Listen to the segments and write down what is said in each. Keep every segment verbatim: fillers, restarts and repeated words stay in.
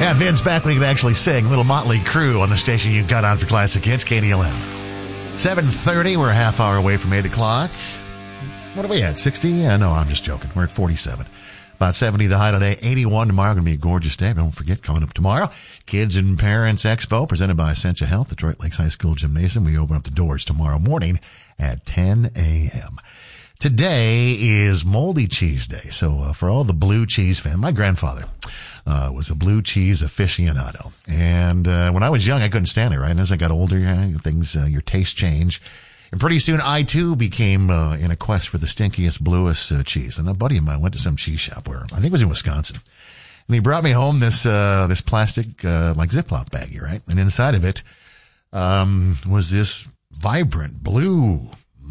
Yeah, Vince back when he could actually sing. Little Motley Crue on the station you got on for Classic Hits, K D L M. seven thirty, we're a half hour away from eight o'clock. What are we at, sixty? Yeah, no, I'm just joking. We're at forty-seven. About seventy the high today, eighty-one tomorrow. Going to be a gorgeous day. Don't forget, coming up tomorrow, Kids and Parents Expo presented by Essentia Health, Detroit Lakes High School Gymnasium. We open up the doors tomorrow morning at ten a.m. Today is Moldy Cheese Day. So uh, for all the blue cheese fans, my grandfather uh, was a blue cheese aficionado. And uh, when I was young, I couldn't stand it, right? And as I got older, uh, things, uh, your taste change. And pretty soon, I, too, became uh, in a quest for the stinkiest, bluest uh, cheese. And a buddy of mine went to some cheese shop where, I think it was in Wisconsin. And he brought me home this uh, this plastic, uh, like Ziploc baggie, right? And inside of it um, was this vibrant blue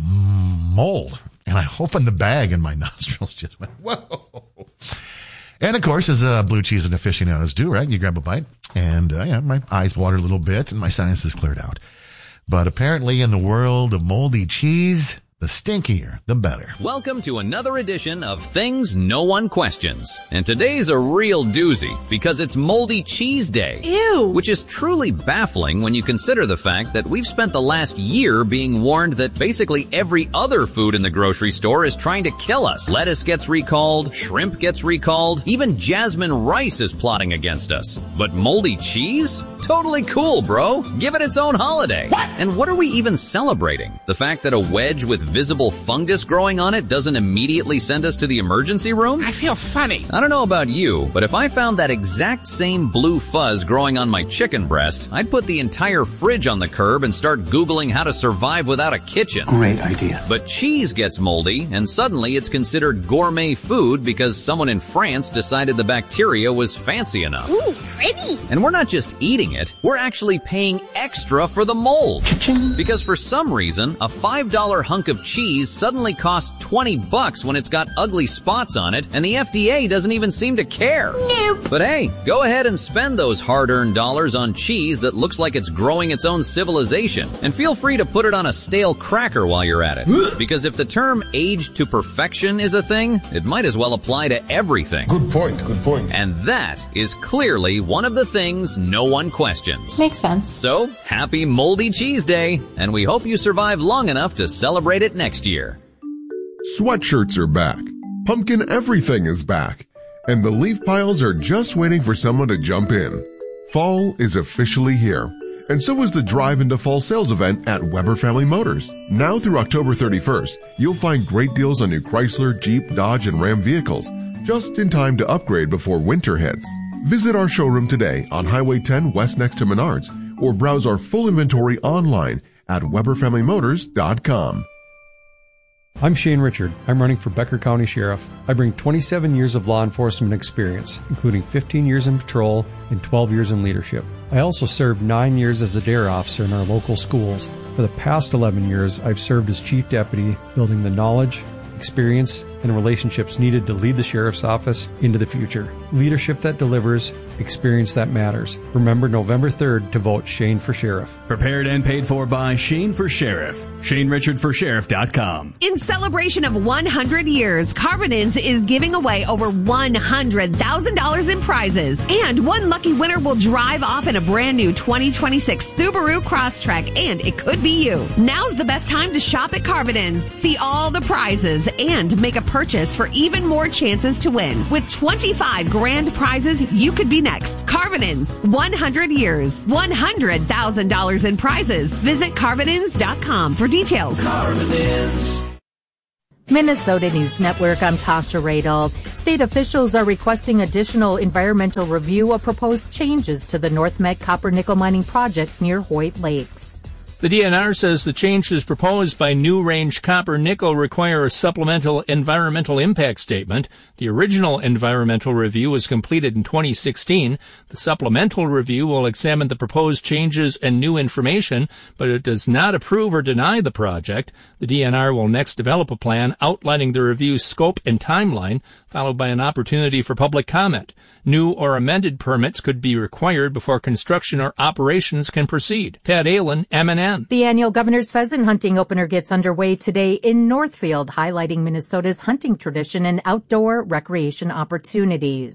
mold. And I opened the bag and my nostrils just went, whoa. And of course, as uh, blue cheese and aficionados do, right? You grab a bite and uh, yeah, my eyes watered a little bit and my sinuses cleared out. But apparently in the world of moldy cheese, the stinkier, the better. Welcome to another edition of Things No One Questions. And today's a real doozy because it's Moldy Cheese Day. Ew. Which is truly baffling when you consider the fact that we've spent the last year being warned that basically every other food in the grocery store is trying to kill us. Lettuce gets recalled, shrimp gets recalled, even jasmine rice is plotting against us. But moldy cheese? Totally cool, bro. Give it its own holiday. What? And what are we even celebrating? The fact that a wedge with visible fungus growing on it doesn't immediately send us to the emergency room? I feel funny. I don't know about you, but if I found that exact same blue fuzz growing on my chicken breast, I'd put the entire fridge on the curb and start Googling how to survive without a kitchen. Great idea. But cheese gets moldy, and suddenly it's considered gourmet food because someone in France decided the bacteria was fancy enough. Ooh, pretty. And we're not just eating it, we're actually paying extra for the mold. Cha-ching. Because for some reason, a five dollar hunk of cheese suddenly costs twenty bucks when it's got ugly spots on it, and the F D A doesn't even seem to care. Nope. But hey, go ahead and spend those hard-earned dollars on cheese that looks like it's growing its own civilization. And feel free to put it on a stale cracker while you're at it. Because if the term aged to perfection is a thing, it might as well apply to everything. Good point, good point. And that is clearly one of the things no one questions. Makes sense. So, happy Moldy Cheese Day, and we hope you survive long enough to celebrate it next year. Sweatshirts are back. Pumpkin everything is back. And the leaf piles are just waiting for someone to jump in. Fall is officially here. And so is the Drive into Fall sales event at Weber Family Motors. Now through October thirty-first, you'll find great deals on new Chrysler, Jeep, Dodge, and Ram vehicles, just in time to upgrade before winter hits. Visit our showroom today on Highway ten West next to Menards, or browse our full inventory online at weber family motors dot com. I'm Shane Richard. I'm running for Becker County Sheriff. I bring twenty-seven years of law enforcement experience, including fifteen years in patrol and twelve years in leadership. I also served nine years as a D A R E officer in our local schools. For the past eleven years, I've served as chief deputy, building the knowledge, experience, and relationships needed to lead the sheriff's office into the future. Leadership that delivers, experience that matters. Remember November third to vote Shane for Sheriff. Prepared and paid for by Shane for Sheriff. Shane Richard for Sheriff dot com. In celebration of one hundred years, Carbonins is giving away over one hundred thousand dollars in prizes. And one lucky winner will drive off in a brand new twenty twenty-six Subaru Crosstrek, and it could be you. Now's the best time to shop at Carbonins. See all the prizes and make a purchase for even more chances to win. With twenty-five grand prizes, you could be next. Carbonins, one hundred years, one hundred thousand dollars in prizes. Visit Carbonins dot com for details. Carbonins. Minnesota News Network, I'm Tasha Radel. State officials are requesting additional environmental review of proposed changes to the North Met copper nickel mining project near Hoyt Lakes. The D N R says the changes proposed by New Range Copper Nickel require a supplemental environmental impact statement. The original environmental review was completed in twenty sixteen. The supplemental review will examine the proposed changes and new information, but it does not approve or deny the project. The D N R will next develop a plan outlining the review's scope and timeline, followed by an opportunity for public comment. New or amended permits could be required before construction or operations can proceed. Pat Allen, M and N. The annual Governor's Pheasant Hunting Opener gets underway today in Northfield, highlighting Minnesota's hunting tradition and outdoor recreation opportunities.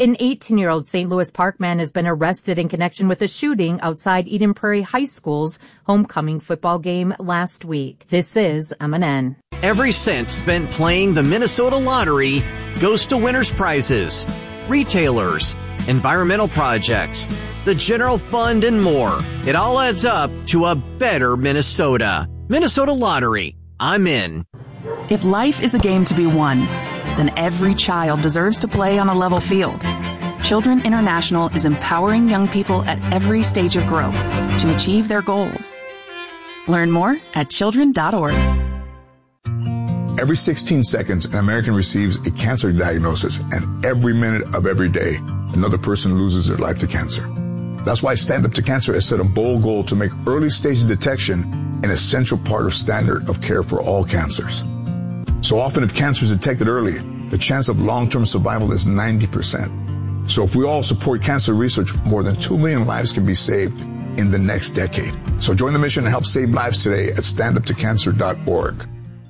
An eighteen-year-old Saint Louis Park man has been arrested in connection with a shooting outside Eden Prairie High School's homecoming football game last week. This is M N N. Every cent spent playing the Minnesota Lottery goes to winners' prizes, retailers, environmental projects, the general fund, and more. It all adds up to a better Minnesota. Minnesota Lottery. I'm in. If life is a game to be won, then every child deserves to play on a level field. Children International is empowering young people at every stage of growth to achieve their goals. Learn more at children dot org. Every sixteen seconds, an American receives a cancer diagnosis, and every minute of every day, another person loses their life to cancer. That's why Stand Up to Cancer has set a bold goal to make early stage detection an essential part of standard of care for all cancers. So often, if cancer is detected early, the chance of long-term survival is ninety percent. So if we all support cancer research, more than two million lives can be saved in the next decade. So join the mission and help save lives today at stand up to cancer dot org.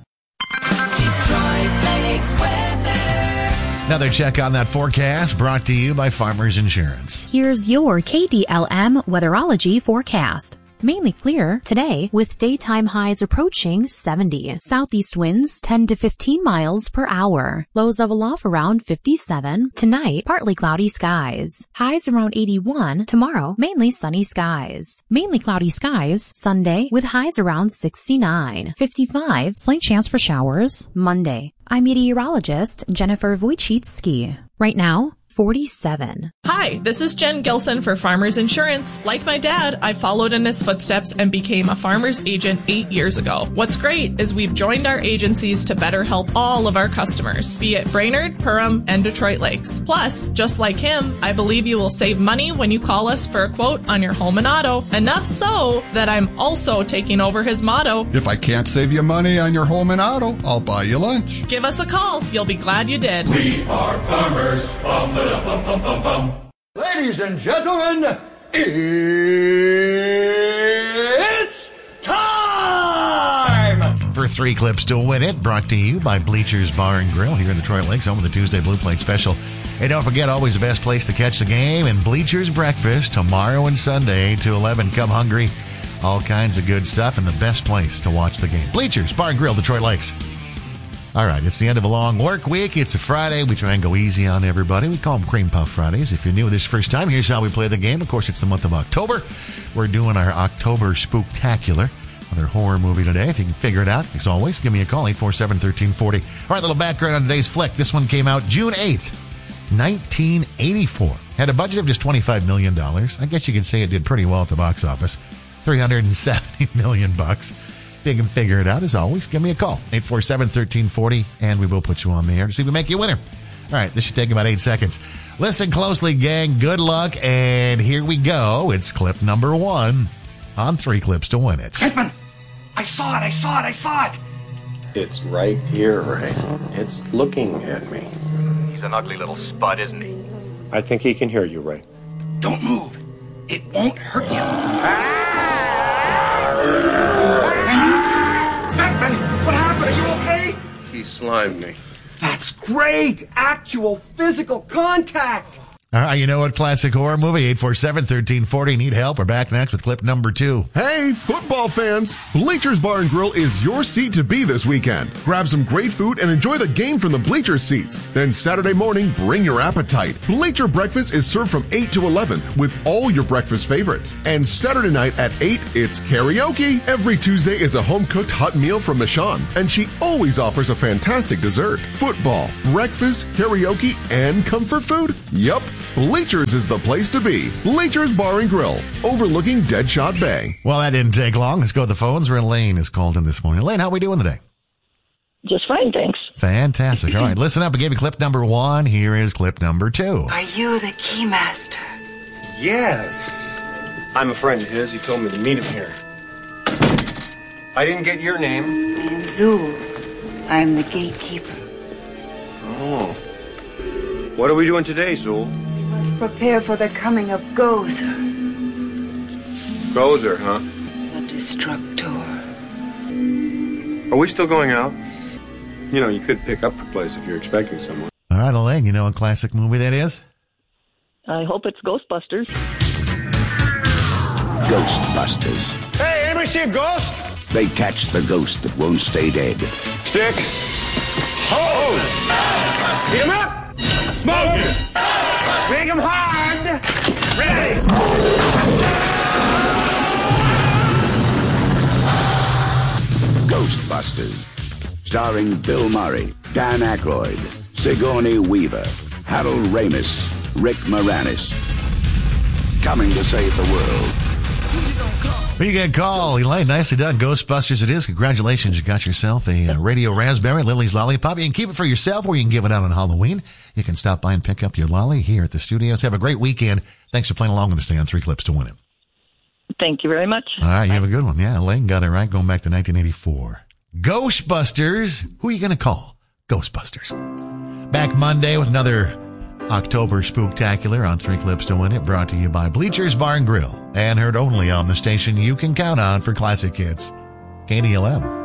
Another check on that forecast brought to you by Farmers Insurance. Here's your K D L M Weatherology forecast. Mainly clear today with daytime highs approaching seventy. Southeast winds ten to fifteen miles per hour. Lows level off around fifty-seven. Tonight, partly cloudy skies. Highs around eighty-one. Tomorrow, mainly sunny skies. Mainly cloudy skies Sunday with highs around sixty-nine. fifty-five, slight chance for showers Monday. I'm meteorologist Jennifer Wojcicki. Right now, forty-seven. Hi, this is Jen Gilson for Farmers Insurance. Like my dad, I followed in his footsteps and became a farmer's agent eight years ago. What's great is we've joined our agencies to better help all of our customers, be it Brainerd, Perham, and Detroit Lakes. Plus, just like him, I believe you will save money when you call us for a quote on your home and auto. Enough so that I'm also taking over his motto. If I can't save you money on your home and auto, I'll buy you lunch. Give us a call. You'll be glad you did. We are farmers. Bum, bum, bum, bum, bum. Ladies and gentlemen, it's time! For three clips to win it, brought to you by Bleachers Bar and Grill here in Detroit Lakes, home of the Tuesday Blue Plate Special. Hey, don't forget, always the best place to catch the game, and Bleachers Breakfast tomorrow and Sunday, eight to eleven. Come hungry. All kinds of good stuff, and the best place to watch the game. Bleachers Bar and Grill, Detroit Lakes. All right, it's the end of a long work week. It's a Friday. We try and go easy on everybody. We call them Cream Puff Fridays. If you're new this first time, here's how we play the game. Of course, it's the month of October. We're doing our October Spooktacular, another horror movie today. If you can figure it out, as always, give me a call, eight four seven, one three four zero. All right, little background on today's flick. This one came out June eighth, nineteen eighty-four. Had a budget of just twenty-five million dollars. I guess you could say it did pretty well at the box office. three hundred seventy million bucks. If you can figure it out, as always, give me a call, eight four seven, one three four zero, and we will put you on the air to see if we make you a winner. All right, this should take about eight seconds. Listen closely, gang. Good luck, and here we go. It's clip number one on three clips to win it. Kidman, I saw it, I saw it, I saw it. It's right here, Ray. It's looking at me. He's an ugly little spud, isn't he? I think he can hear you, Ray. Don't move. It won't hurt you. Batman, what happened? Are you okay? He slimed me. That's great. Actual physical contact. All right, you know what? Classic horror movie, eight four seven, one three four zero. Need help? We're back next with clip number two. Hey, football fans! Bleachers Bar and Grill is your seat to be this weekend. Grab some great food and enjoy the game from the bleacher seats. Then Saturday morning, bring your appetite. Bleacher Breakfast is served from eight to eleven with all your breakfast favorites. And Saturday night at eight, it's karaoke. Every Tuesday is a home-cooked hot meal from Michonne, and she always offers a fantastic dessert. Football, breakfast, karaoke, and comfort food? Yup. Bleachers is the place to be. Bleachers Bar and Grill, overlooking Deadshot Bay. Well, that didn't take long. Let's go to the phones where Elaine is called in this morning. Elaine, how are we doing today? Just fine, thanks. Fantastic. All right, listen up. I gave you clip number one. Here is clip number two. Are you the Keymaster? Yes. I'm a friend of his. He told me to meet him here. I didn't get your name. I'm Zool. I'm the gatekeeper. Oh. What are we doing today, Zool? We must prepare for the coming of Gozer. Gozer, huh? The Destructor. Are we still going out? You know, you could pick up the place if you're expecting someone. All right, Elaine, you know what classic movie that is? I hope it's Ghostbusters. Ghostbusters. Hey, anybody see a ghost? They catch the ghost that won't stay dead. Stick. Hold. Beat him up. Smoke it. Make him hard. Ready. Ghostbusters. Starring Bill Murray, Dan Aykroyd, Sigourney Weaver, Harold Ramis, Rick Moranis. Coming to save the world. Well, you get a call, Elaine. Nicely done. Ghostbusters it is. Congratulations. You got yourself a uh, Radio Raspberry, Lily's Lollipop. You can keep it for yourself or you can give it out on Halloween. You can stop by and pick up your lolly here at the studios. Have a great weekend. Thanks for playing along with us today on Three Clips to Win It. Thank you very much. All right, you have a good one. Yeah, Elaine got it right going back to nineteen eighty-four. Ghostbusters. Who are you going to call? Ghostbusters. Back Monday with another October Spooktacular on Three Clips to Win It, brought to you by Bleachers Bar and Grill, and heard only on the station you can count on for classic hits, K D L M.